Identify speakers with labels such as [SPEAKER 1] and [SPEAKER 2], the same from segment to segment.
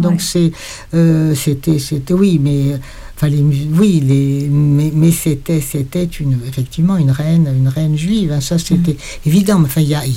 [SPEAKER 1] Donc c'était oui, mais enfin mais c'était effectivement une reine juive, hein, ça c'était évident. Enfin il y a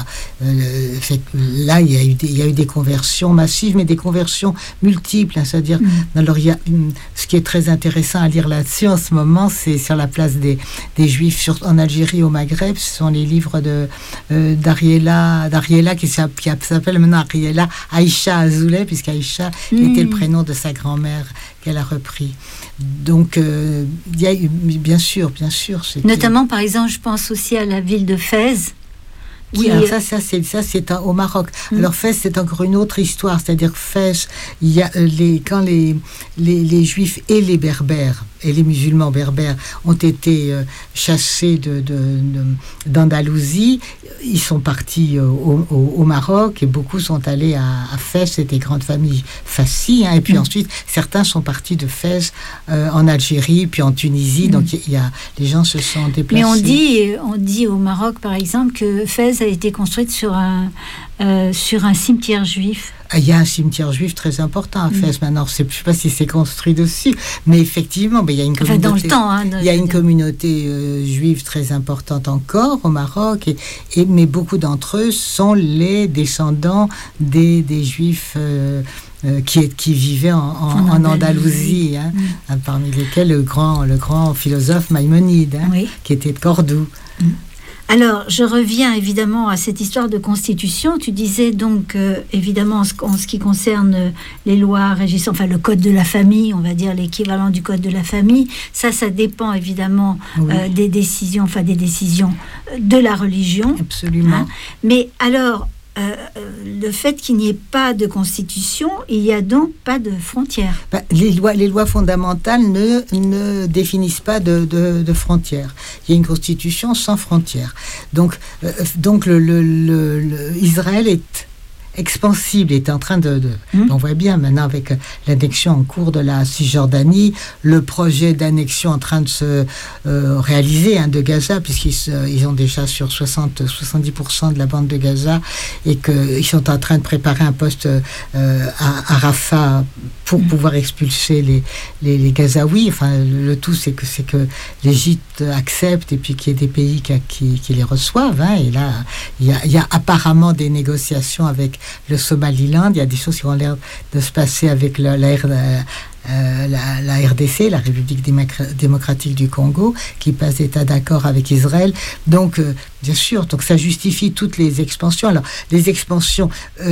[SPEAKER 1] là il y a eu des conversions massives, mais des conversions multiples, hein, c'est-à-dire alors il y a ce qui est très intéressant à lire là-dessus en ce moment, c'est sur la place des juifs en Algérie, au Maghreb. Ce sont les livres d'Ariela qui s'appelle maintenant Ariela Aïcha Azoulay, puisque Aïcha était le prénom de sa grand-mère qu'elle a repris. Donc, il y a eu, bien sûr.
[SPEAKER 2] Notamment, par exemple, je pense aussi à la ville de Fès.
[SPEAKER 1] Oui, alors ça c'est au Maroc. Alors Fès, c'est encore une autre histoire. C'est-à-dire Fès, il y a quand les Juifs et les Berbères et les musulmans berbères ont été chassés d'Andalousie, ils sont partis au Maroc, et beaucoup sont allés à Fès. C'était grandes familles Fassi, hein, et puis ensuite certains sont partis de Fès en Algérie, puis en Tunisie. Donc les gens se sont déplacés.
[SPEAKER 2] Mais on dit au Maroc, par exemple, que Fès a été construite sur un cimetière juif.
[SPEAKER 1] Il y a un cimetière juif très important à Fès maintenant. Je ne sais pas si c'est construit dessus, mais effectivement, il y a une communauté.
[SPEAKER 2] Dans le temps, hein,
[SPEAKER 1] il y a une communauté juive très importante encore au Maroc, mais beaucoup d'entre eux sont les descendants des juifs qui vivaient en Andalousie, hein, parmi lesquels le grand philosophe Maïmonide, hein, qui était de Cordoue.
[SPEAKER 2] Alors, je reviens évidemment à cette histoire de constitution. Tu disais donc, évidemment, en ce qui concerne les lois régissant, enfin le code de la famille, on va dire l'équivalent du code de la famille, ça dépend évidemment des décisions de la religion.
[SPEAKER 1] Absolument.
[SPEAKER 2] Hein. Mais alors, le fait qu'il n'y ait pas de constitution, il n'y a donc pas de frontières.
[SPEAKER 1] Les lois fondamentales ne définissent pas de frontières. Il y a une constitution sans frontières. Donc Israël est expansible, est en train on voit bien maintenant avec l'annexion en cours de la Cisjordanie, le projet d'annexion en train de se réaliser, hein, de Gaza, puisqu'ils ont déjà sur 70% de la bande de Gaza, et qu'ils sont en train de préparer un poste à Rafah pour pouvoir expulser les Gazaouis. Enfin, le tout c'est que l'Égypte accepte, et puis qu'il y ait des pays qui les reçoivent, hein. Et là il y a apparemment des négociations avec le Somaliland. Il y a des choses qui ont l'air de se passer avec la RDC, la République démocratique du Congo, qui passe d'état d'accord avec Israël. Donc, bien sûr, donc ça justifie toutes les expansions. Alors, les expansions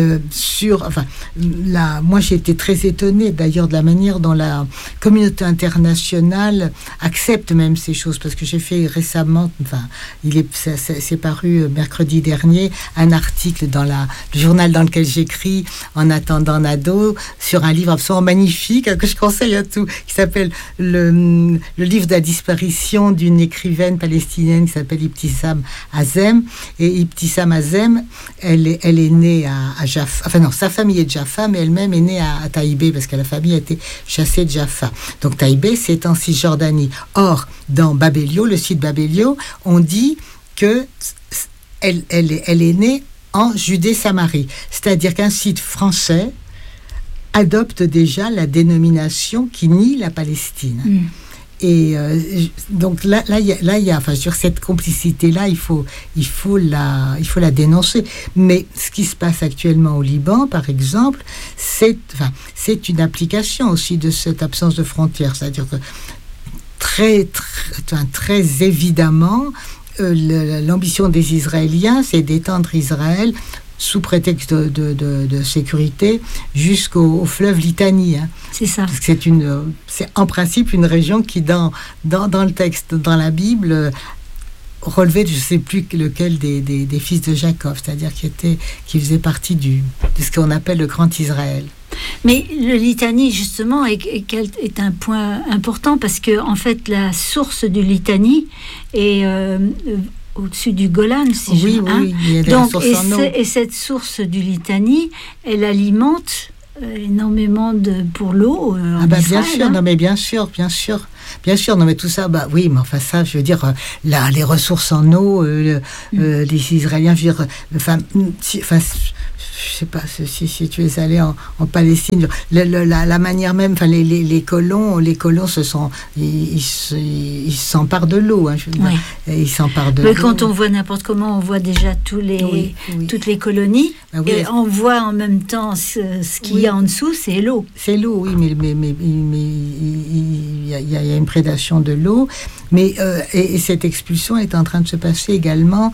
[SPEAKER 1] moi j'ai été très étonnée d'ailleurs de la manière dont la communauté internationale accepte même ces choses, parce que j'ai fait récemment, c'est paru mercredi dernier, un article dans le journal dans lequel j'écris En attendant Nado, sur un livre absolument magnifique que je conseille à tout, qui s'appelle le livre de la disparition d'une écrivaine palestinienne qui s'appelle Ibtissam Azem. Et Ibtissam Azem, elle est née à Jaffa. Enfin non, sa famille est de Jaffa, mais elle-même est née à Taïbé, parce que la famille a été chassée de Jaffa. Donc Taïbé, c'est en Cisjordanie. Or, dans Babelio, le site Babelio, on dit que elle est née en Judée-Samarie. C'est-à-dire qu'un site français adopte déjà la dénomination qui nie la Palestine. Et donc là, il y a, sur cette complicité-là, il faut la dénoncer. Mais ce qui se passe actuellement au Liban, par exemple, c'est une application aussi de cette absence de frontières. C'est-à-dire que très évidemment, l'ambition des Israéliens, c'est d'étendre Israël sous prétexte de sécurité jusqu'au fleuve Litanie. Hein.
[SPEAKER 2] C'est ça.
[SPEAKER 1] Parce que c'est en principe une région qui, dans le texte, dans la Bible, relevait, je ne sais plus lequel des fils de Jacob, c'est-à-dire qui faisait partie de ce qu'on appelle le Grand Israël.
[SPEAKER 2] Mais le Litanie, justement, est un point important, parce que, en fait, la source du Litanie est au-dessus du Golan,
[SPEAKER 1] Oui, il y a des sources en eau.
[SPEAKER 2] Et cette source du Litanie, elle alimente énormément pour l'eau en
[SPEAKER 1] bien
[SPEAKER 2] Israël,
[SPEAKER 1] sûr,
[SPEAKER 2] hein.
[SPEAKER 1] Non mais bien sûr, non mais tout ça, oui, mais enfin ça, je veux dire, les ressources en eau, les Israéliens, je veux dire, je sais pas si tu es allé en Palestine, la manière même, enfin les colons ils s'emparent de l'eau, hein, je veux dire. Ils s'emparent de l'eau.
[SPEAKER 2] Quand on voit n'importe comment, on voit déjà toutes les colonies, et on voit en même temps ce qu'il y a en dessous, c'est l'eau.
[SPEAKER 1] C'est l'eau, oui, mais il y a une prédation de l'eau, mais et cette expulsion est en train de se passer également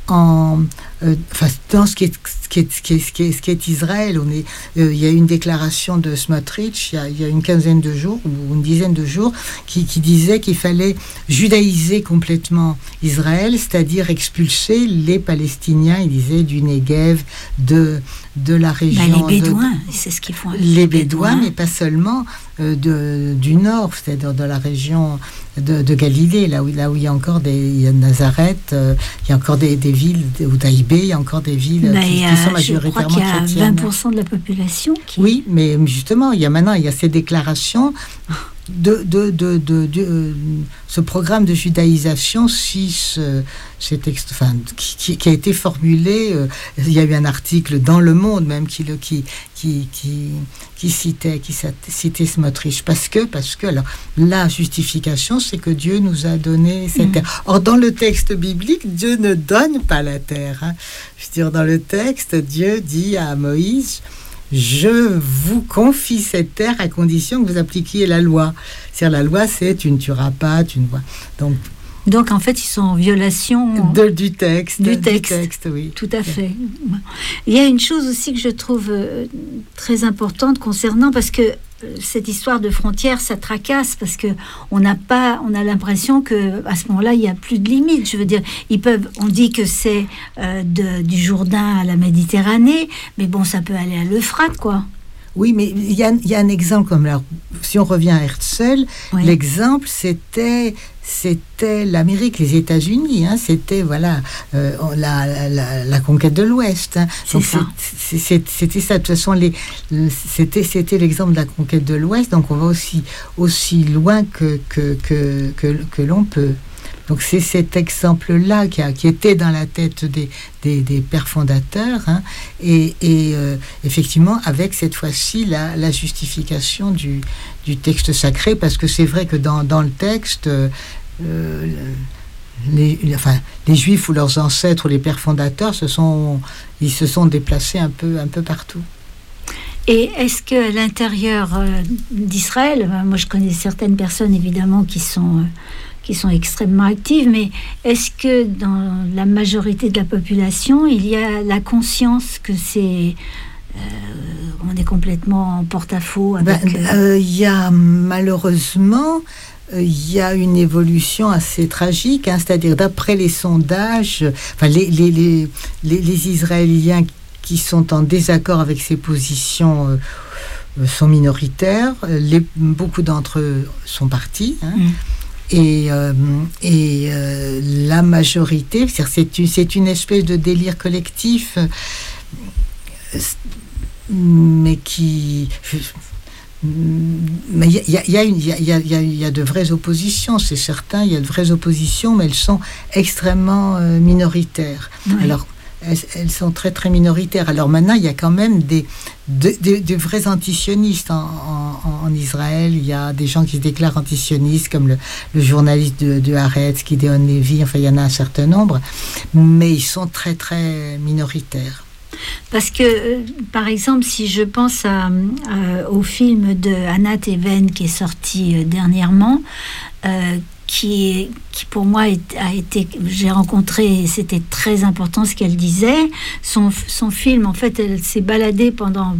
[SPEAKER 1] dans ce qui est Israël. Il y a eu une déclaration de Smotrich il y a une quinzaine de jours ou une dizaine de jours qui disait qu'il fallait judaïser complètement Israël, c'est-à-dire expulser les Palestiniens, il disait, du Negev, de la région.
[SPEAKER 2] Les Bédouins, c'est ce qu'ils font.
[SPEAKER 1] Les Bédouins, mais pas seulement du nord, c'est-à-dire de la région de Galilée, là où il y a encore il y a Nazareth, il y a encore des villes, ou Taïbé, il y a encore des villes qui sont majoritairement chrétiennes.
[SPEAKER 2] Je crois qu'il y a 20% de la population qui...
[SPEAKER 1] Oui, mais justement, il y a ces déclarations de ce programme de judaïsation, qui a été formulé. Il y a eu un article dans Le Monde même qui citait Smotrich, parce que alors, la justification, c'est que Dieu nous a donné cette terre. Or, dans le texte biblique, Dieu ne donne pas la terre, hein. Je veux dire, dans le texte, Dieu dit à Moïse: je vous confie cette terre à condition que vous appliquiez la loi. C'est-à-dire, la loi, c'est tu ne tueras pas, tu ne vois.
[SPEAKER 2] Donc, en fait, ils sont en violation
[SPEAKER 1] du texte. Du texte, oui.
[SPEAKER 2] Tout à fait. Il y a une chose aussi que je trouve très importante concernant, parce que cette histoire de frontières, ça tracasse, parce que on a l'impression que à ce moment-là, il n'y a plus de limite. Je veux dire, on dit que c'est du Jourdain à la Méditerranée, mais bon, ça peut aller à l'Euphrate, quoi.
[SPEAKER 1] Oui, mais il y a un exemple comme là. Si on revient à Herzl, l'exemple c'était l'Amérique, les États-Unis. Hein, c'était la conquête de l'Ouest. Hein. Donc c'était ça. De toute façon, c'était l'exemple de la conquête de l'Ouest. Donc on va aussi loin que l'on peut. Donc c'est cet exemple-là qui était dans la tête des pères fondateurs, hein, et effectivement avec cette fois-ci la justification du texte sacré, parce que c'est vrai que dans le texte, les Juifs ou leurs ancêtres ou les pères fondateurs se sont déplacés un peu partout.
[SPEAKER 2] Et est-ce qu'à l'intérieur d'Israël, moi je connais certaines personnes évidemment qui sont extrêmement actives, mais est-ce que dans la majorité de la population, il y a la conscience que on est complètement en porte-à-faux avec...
[SPEAKER 1] Il y a malheureusement... Il y a une évolution assez tragique, hein, c'est-à-dire d'après les sondages, les Israéliens qui sont en désaccord avec ces positions sont minoritaires. Beaucoup d'entre eux sont partis. Hein. Et la majorité, c'est une espèce de délire collectif, mais qui... Mais il y a de vraies oppositions, c'est certain, il y a de vraies oppositions, mais elles sont extrêmement minoritaires. Oui. Alors, elles sont très très minoritaires. Alors maintenant, il y a quand même des vrais antisionistes en Israël. Il y a des gens qui se déclarent antisionistes, comme le journaliste de Haaretz, Gideon Levy. Enfin, il y en a un certain nombre, mais ils sont très très minoritaires.
[SPEAKER 2] Parce que, par exemple, si je pense au film de Anat Even qui est sorti dernièrement, qui pour moi a été, j'ai rencontré, c'était très important ce qu'elle disait. Son film, en fait, elle s'est baladée. Enfin,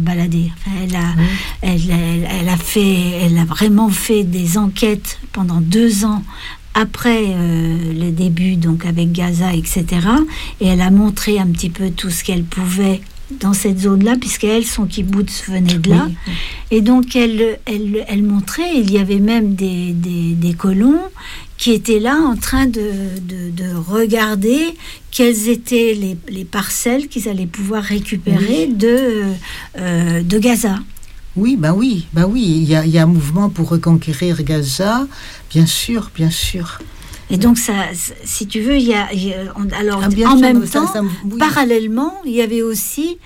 [SPEAKER 2] elle a vraiment fait des enquêtes pendant 2 ans après le début, donc avec Gaza, etc. Et elle a montré un petit peu tout ce qu'elle pouvait dans cette zone-là, puisqu'elle, son kibbutz venait de là. Oui. Et donc, elle montrait, il y avait même des colons qui étaient là en train de regarder quelles étaient les parcelles qu'ils allaient pouvoir récupérer de Gaza.
[SPEAKER 1] Oui, il y a un mouvement pour reconquérir Gaza, bien sûr.
[SPEAKER 2] Et donc, ça, si tu veux, en même temps, parallèlement, il y avait aussi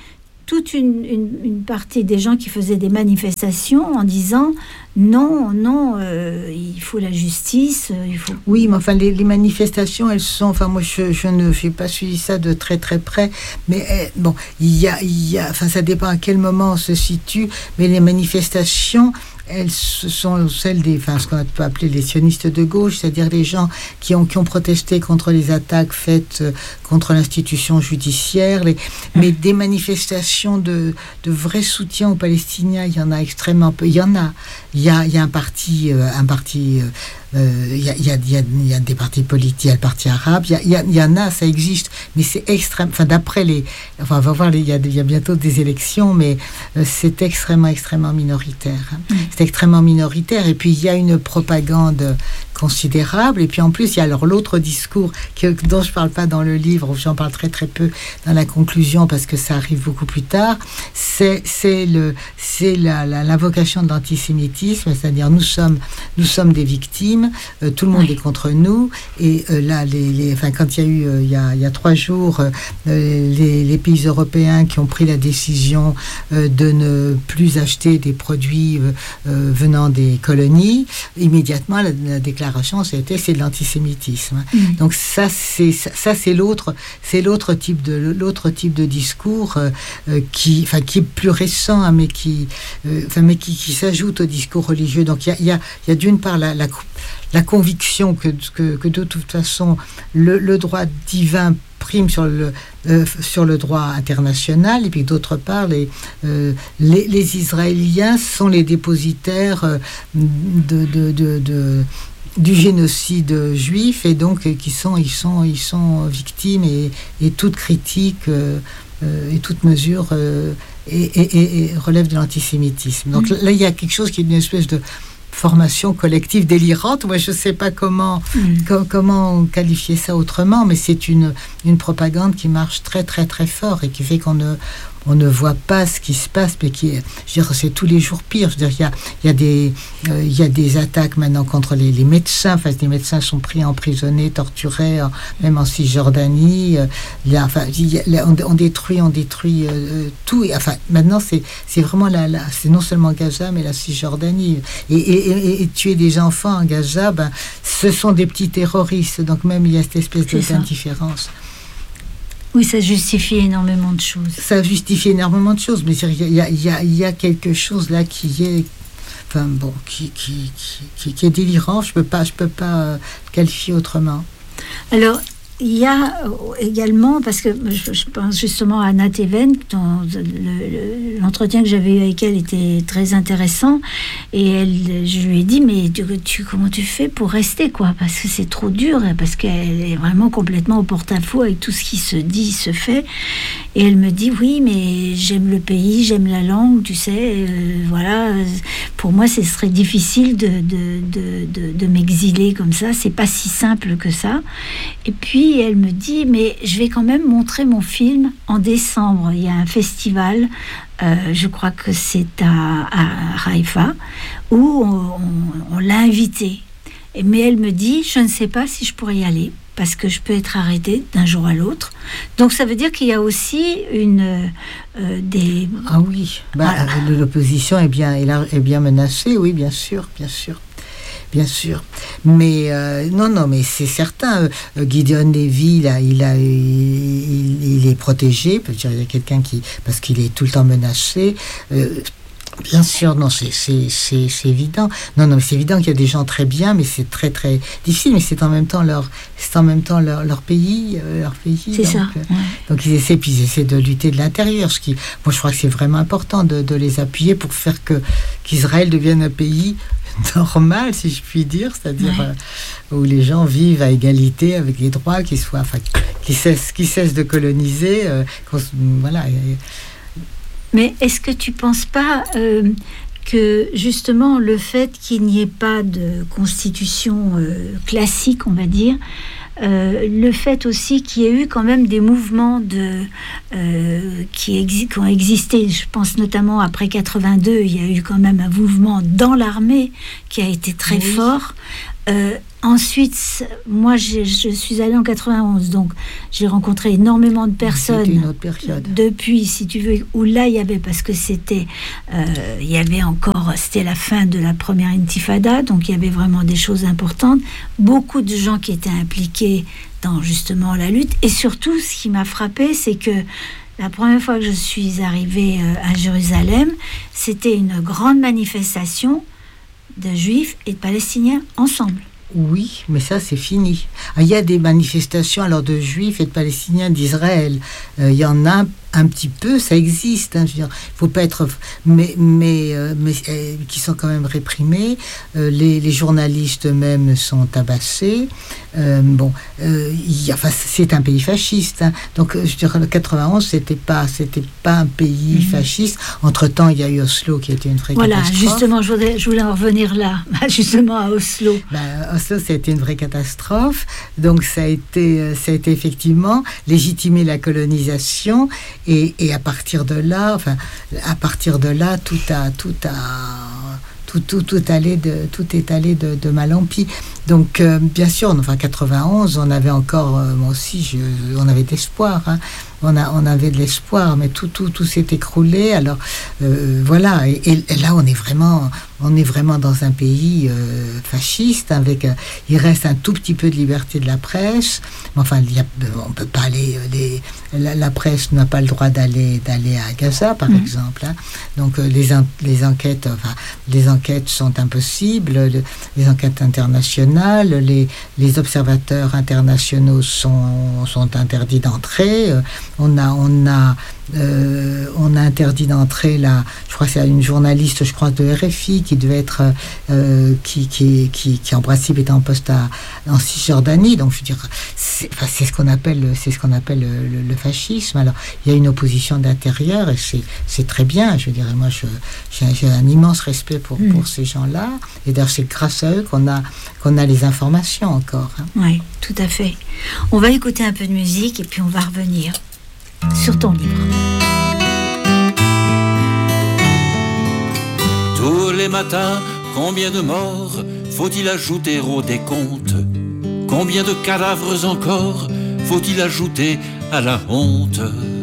[SPEAKER 2] toute une partie des gens qui faisaient des manifestations en disant non, il faut la justice, il faut...
[SPEAKER 1] Oui, mais enfin, les manifestations, elles sont... Enfin, moi, je ne fais pas suivi ça de très, très près, mais bon, il y a... Enfin, ça dépend à quel moment on se situe, mais les manifestations... Elles sont celles des, enfin, ce qu'on peut appeler les sionistes de gauche, c'est-à-dire les gens qui ont protesté contre les attaques faites contre l'institution judiciaire. Mais des manifestations de vrai soutien aux Palestiniens, il y en a extrêmement peu. Il y a un parti, il y a des partis politiques, il y a le parti arabe, il y en a, ça existe, mais c'est extrême. Enfin, d'après on va voir, il y a bientôt des élections, mais c'est extrêmement minoritaire. C'est extrêmement minoritaire. Et puis il y a une propagande considérable. Et puis en plus, il y a alors l'autre discours dont je ne parle pas dans le livre, j'en parle très très peu dans la conclusion parce que ça arrive beaucoup plus tard. C'est l'invocation de l'antisémitisme, c'est-à-dire nous sommes des victimes, tout le monde est contre nous. Et là, enfin, quand il y a eu il y a 3 jours les pays européens qui ont pris la décision de ne plus acheter des produits venant des colonies, immédiatement la déclaration c'est de l'antisémitisme. Donc ça c'est l'autre type de discours qui est plus récent, hein, mais qui s'ajoute au discours religieux. Donc il y a d'une part la conviction que de toute façon le droit divin prime sur le droit international, et puis d'autre part les Israéliens sont les dépositaires du génocide juif, et donc ils sont victimes, et toute critique et toute mesure et relève de l'antisémitisme. Donc là il y a quelque chose qui est une espèce de formation collective délirante. Moi, je ne sais pas comment qualifier ça autrement, mais c'est une propagande qui marche très, très, très fort et qui fait qu'on ne voit pas ce qui se passe, mais c'est tous les jours pire. Je veux dire, il y a des attaques maintenant contre les médecins. Enfin, les médecins sont pris, emprisonnés, torturés, même en Cisjordanie. On détruit tout. Enfin, maintenant, c'est vraiment c'est non seulement Gaza, mais la Cisjordanie. Et tuer des enfants en Gaza, ce sont des petits terroristes. Donc même il y a cette espèce d'indifférence.
[SPEAKER 2] Oui, ça justifie énormément de choses.
[SPEAKER 1] Ça justifie énormément de choses, mais il y a quelque chose là qui est, enfin bon, qui est délirant. Je peux pas qualifier autrement.
[SPEAKER 2] Alors, il y a également, parce que je pense justement à Anna Teven, l'entretien que j'avais eu avec elle était très intéressant, et je lui ai dit, mais comment tu fais pour rester, quoi, parce que c'est trop dur, parce qu'elle est vraiment complètement au porte-à-faux avec tout ce qui se dit, se fait, et elle me dit, oui, mais j'aime le pays, j'aime la langue, tu sais, voilà, pour moi ce serait difficile de m'exiler comme ça, c'est pas si simple que ça. Et puis elle me dit, mais je vais quand même montrer mon film en décembre. Il y a un festival, je crois que c'est à Haïfa, où on l'a invitée. Mais elle me dit, je ne sais pas si je pourrais y aller, parce que je peux être arrêtée d'un jour à l'autre. Donc ça veut dire qu'il y a aussi des...
[SPEAKER 1] Ah oui, voilà. L'opposition est bien menacée, oui, bien sûr. Bien sûr, mais non, mais c'est certain. Gideon Levy, là, il est protégé. Il y a quelqu'un parce qu'il est tout le temps menacé. Bien sûr, non, c'est évident. Non, mais c'est évident qu'il y a des gens très bien, mais c'est très très difficile. Mais c'est en même temps leur pays,
[SPEAKER 2] C'est
[SPEAKER 1] donc,
[SPEAKER 2] ça.
[SPEAKER 1] Donc ils essaient de lutter de l'intérieur. Moi, je crois que c'est vraiment important de les appuyer pour faire qu'Israël devienne un pays normal, si je puis dire, c'est-à-dire où les gens vivent à égalité avec les droits, qui cessent de coloniser, voilà.
[SPEAKER 2] Mais est-ce que tu penses pas que justement le fait qu'il n'y ait pas de constitution classique, on va dire, le fait aussi qu'il y ait eu quand même des mouvements qui ont existé, je pense notamment après 82, il y a eu quand même un mouvement dans l'armée qui a été très fort. Ensuite, moi, je suis allée en 91, donc j'ai rencontré énormément de personnes.
[SPEAKER 1] C'était une autre période.
[SPEAKER 2] Depuis, si tu veux, où là, il y avait, parce que c'était, il y avait encore, c'était la fin de la première intifada, donc il y avait vraiment des choses importantes. Beaucoup de gens qui étaient impliqués dans justement la lutte. Et surtout, ce qui m'a frappée, c'est que la première fois que je suis arrivée à Jérusalem, c'était une grande manifestation de Juifs et de Palestiniens ensemble.
[SPEAKER 1] Oui, mais ça, c'est fini. Il y a des manifestations alors de Juifs et de Palestiniens d'Israël. Il y en a un petit peu, ça existe. Je veux dire, il faut pas être, mais qui sont quand même réprimés. Les journalistes eux-mêmes sont tabassés. C'est un pays fasciste. Donc, je dirais, le 91, c'était pas un pays fasciste. Entre-temps, il y a eu Oslo qui était une vraie catastrophe.
[SPEAKER 2] Voilà, justement, je voulais en revenir là, justement à Oslo.
[SPEAKER 1] Oslo, ça a été une vraie catastrophe. Donc, ça a été effectivement légitimer la colonisation. Et à partir de là, tout est allé de mal en pis. Donc, bien sûr, 91, on avait encore, moi aussi, on avait de l'espoir. On avait de l'espoir, mais tout s'est écroulé. Alors, voilà. Et là, on est vraiment dans un pays fasciste. Il reste un tout petit peu de liberté de la presse. Mais enfin, on peut pas aller. La presse n'a pas le droit d'aller à Gaza, par exemple. Donc, les enquêtes sont impossibles. Les enquêtes internationales, les observateurs internationaux sont interdits d'entrer. On a interdit d'entrer là. Je crois que c'est une journaliste, de RFI qui devait être qui en principe était en poste en Cisjordanie. Donc je veux dire, c'est ce qu'on appelle le fascisme. Alors il y a une opposition d'intérieur et c'est très bien. Je veux dire, moi j'ai un immense respect pour ces gens-là. Et d'ailleurs c'est grâce à eux qu'on a les informations encore.
[SPEAKER 2] Oui, tout à fait. On va écouter un peu de musique et puis on va revenir sur ton livre.
[SPEAKER 3] Tous les matins, combien de morts faut-il ajouter au décompte? Combien de cadavres encore faut-il ajouter à la honte?